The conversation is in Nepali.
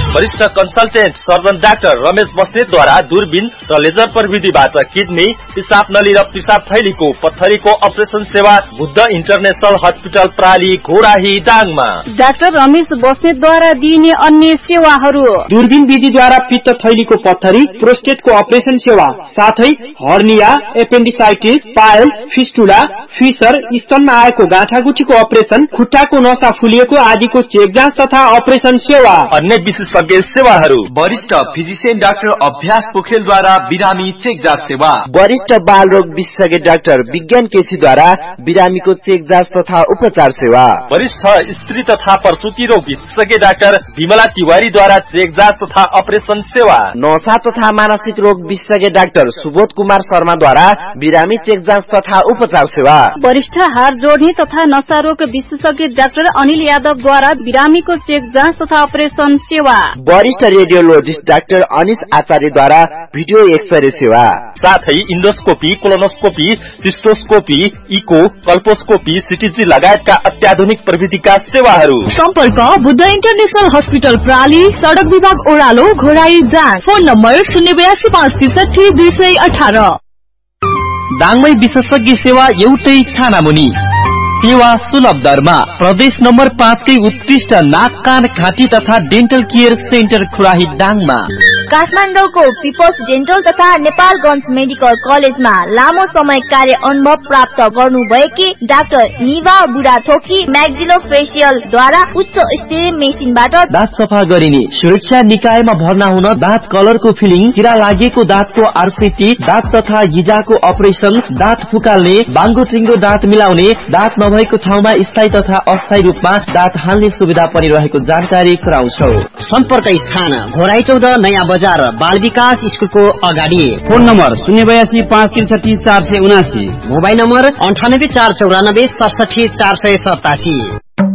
वरिष्ठ कन्सल्टेन्ट सर्जन डाक्टर रमेश बस्नेतद्वारा दूरबीन र लेजर प्रविधिबाट किडनी, पिसाब नली र पिसाब थैलीको पत्थरीको अपरेसन सेवा Buddha international hospital प्राली Ghorahi दाङमा। Doctor Ramesh बस्नेतद्वारा दिइने अन्य सेवाहरू: दूरबीन विधिद्वारा पित्त थैलीको पत्थरी, प्रोस्टेटको अपरेसन सेवा, साथै hernia, appendicitis, pile, fistula, fissure, स्तनमा आएको गाँठागुठीको अपरेसन, खुट्टाको नसा फुलिएको आदिको चेक जाँच तथा अपरेसन सेवा। अन्य विशेषज्ञ सेवाहरू: वरिष्ठ फिजिशियन डाक्टर अभ्यास पोखेलद्वारा बिरामी चेक जाँच सेवा, वरिष्ठ बाल रोग विशेषज्ञ डाक्टर विज्ञान केसीद्वारा बिरामीको चेक जाँच तथा उपचार सेवा, वरिष्ठ स्त्री तथा प्रसुति रोग विशेषज्ञ डाक्टर विमला तिवारीद्वारा चेक जाँच तथा अपरेसन सेवा, नशा तथा मानसिक रोग विशेषज्ञ डाक्टर सुबोध कुमार शर्माद्वारा बिरामी चेक जाँच तथा उपचार सेवा, वरिष्ठ हार जोड्ने तथा नशा रोग विशेषज्ञ डाक्टर अनिल यादवद्वारा बिरामीको चेक जाँच तथा अपरेसन सेवा, वरिष्ठ रेडियोलोजिस्ट डाक्टर अनिश आचार्यद्वारा भिडियो एक्सरे सेवा, साथै इन्डोस्कोपी, कोलोनोस्कोपी, सिस्टोस्कोपी, इको, कल्पोस्कोपी, सिटीजी लगायतका अत्याधुनिक प्रविधिका सेवाहरू। सम्पर्क बुद्ध इन्टरनेशनल हस्पिटल प्राली, सडक विभाग ओह्रालो, घोराई दाङ। Phone number 082563218। दाङमै विशेषज्ञ सेवा एउटै छानामुनि, सेवा सुलभ दरमा। प्रदेश नम्बर 5 कै उत्कृष्ट नाक कान घाँटी तथा डेन्टल केयर सेन्टर खुराही दाङमा। काठमाडौँको पिपल्स डेन्टल तथा नेपालगञ्ज मेडिकल कलेजमा लामो समय कार्य अनुभव प्राप्त गर्नुभएकी डाक्टर निभा बुढाथोकी म्याक्सिलो फेसियल द्वारा उच्च स्तरीय मेसिनबाट दाँत सफा गरिने, सुरक्षा निकायमा भर्ना हुन, दाँत कलरको फिलिङ, किरा लागेको दाँतको आरसिटी, दाँत तथा गिजाको अपरेसन, दाँत फुकाल्ने, बाङ्गो टिङ्गो दाँत मिलाउने, दाँत नभएको ठाउँमा स्थायी तथा अस्थायी रूपमा दाँत हाल्ने सुविधा पनि रहेको जानकारी गराउँछौ। सम्पर्क स्थान घोराई 14 नयाँ बजार, बाल विकास स्कुलको अगाडि। Phone number 082563479, mobile number 98 494 67 487।